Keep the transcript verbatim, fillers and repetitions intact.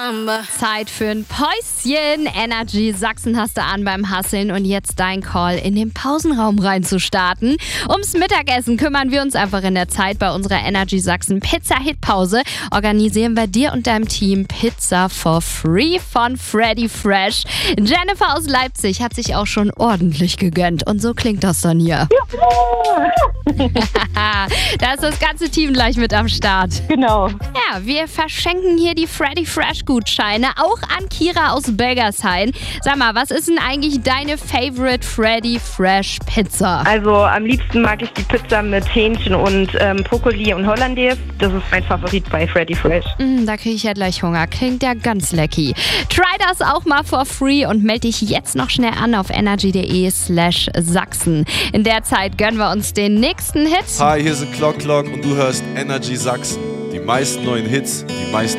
number. Zeit für ein Päuschen. Energy Sachsen hast du an beim Hustlen und jetzt dein Call, in den Pausenraum reinzustarten. Ums Mittagessen kümmern wir uns einfach in der Zeit bei unserer Energy Sachsen Pizza-Hit-Pause. Organisieren wir dir und deinem Team Pizza for free von Freddy Fresh. Jennifer aus Leipzig hat sich auch schon ordentlich gegönnt und so klingt das dann hier. Da ist das ganze Team gleich mit am Start. Genau. Ja, wir verschenken hier die Freddy Fresh Gutscheine, auch an Kira aus Belgershain. Sag mal, was ist denn eigentlich deine Favorite Freddy Fresh Pizza? Also am liebsten mag ich die Pizza mit Hähnchen und ähm, Brokkoli und Hollandaise. Das ist mein Favorit bei Freddy Fresh. Mm, da kriege ich ja gleich Hunger. Klingt ja ganz lecky. Try das auch mal for free und melde dich jetzt noch schnell an auf energy.de slash Sachsen. In der Zeit gönnen wir uns den nächsten Hit. Hi, hier sind Clock Clock und du hörst Energy Sachsen. Die meisten neuen Hits, die meisten